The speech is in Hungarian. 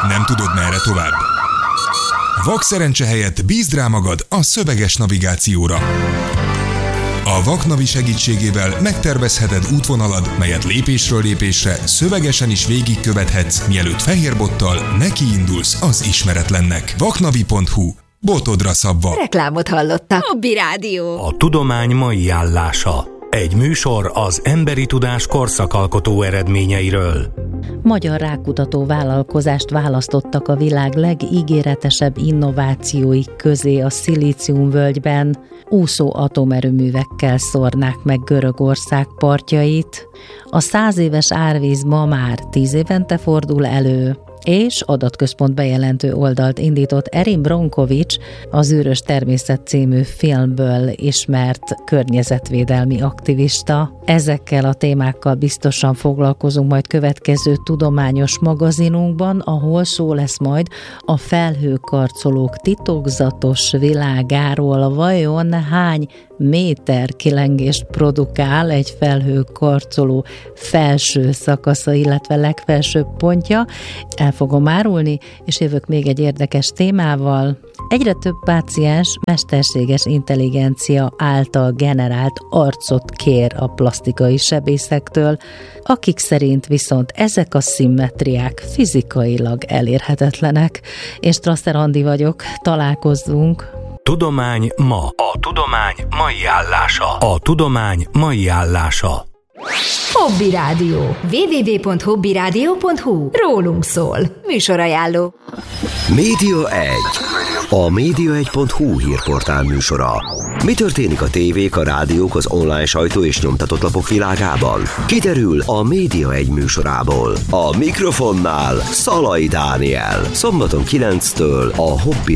Nem tudod, merre tovább? Vakszerencse helyett bízd rá magad a szöveges navigációra. A Vaknavi segítségével megtervezheted útvonalad, melyet lépésről lépésre szövegesen is végigkövethetsz, mielőtt fehérbottal nekiindulsz az ismeretlennek. Vaknavi.hu. Botodra szabva. Reklámot hallottak. Hobby Rádió. A tudomány mai állása. Egy műsor az emberi tudás korszakalkotó eredményeiről. Magyar rákutató vállalkozást választottak a világ legígéretesebb innovációi közé a Szilíciumvölgyben. Úszó atomerőművekkel szórnák meg Görögország partjait. A 100 éves árvíz ma már 10 évente fordul elő, és adatközpont bejelentő oldalt indított Erin Brockovich, az Űrös természet című filmből ismert környezetvédelmi aktivista. Ezekkel a témákkal biztosan foglalkozunk majd következő tudományos magazinunkban, ahol szó lesz majd a felhőkarcolók titokzatos világáról. Vajon hány méter kilengést produkál egy felhőkarcoló felső szakasza, illetve legfelsőbb pontja? El fogom árulni, és jövök még egy érdekes témával. Egyre több páciens mesterséges intelligencia által generált arcot kér a plastikai sebészektől, akik szerint viszont ezek a szimmetriák fizikailag elérhetetlenek. Én Strasser Andi vagyok, találkozzunk! Tudomány ma. A tudomány mai állása. A tudomány mai állása. Hobby Rádió. www.hobbyradio.hu. Rólunk szól. Műsorajánló. Média 1. A média1.hu hírportál műsora. Mi történik a tévék, a rádiók, az online sajtó és nyomtatott lapok világában? Kiderül a Média 1 műsorából. A mikrofonnál Szalai Dániel. Szombaton 9-től a Hobby